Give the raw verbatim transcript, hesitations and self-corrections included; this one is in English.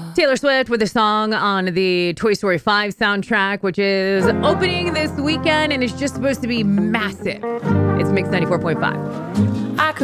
Taylor Swift with a song on the Toy Story five soundtrack, which is opening this weekend and is just supposed to be massive. It's Mix ninety-four point five.